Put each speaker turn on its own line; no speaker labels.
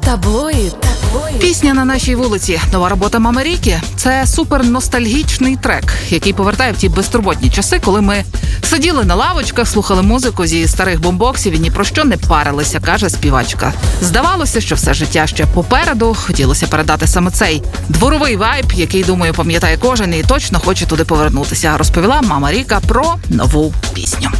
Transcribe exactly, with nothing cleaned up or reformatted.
Таблоїд.
Пісня «На нашій вулиці». Нова робота Мами Ріки – це суперностальгічний трек, який повертає в ті безтурботні часи, коли ми сиділи на лавочках, слухали музику зі старих бумбоксів і ні про що не парилися, каже співачка. Здавалося, що все життя ще попереду, хотілося передати саме цей дворовий вайб, який, думаю, пам'ятає кожен і точно хоче туди повернутися, розповіла Мама Ріка про нову пісню.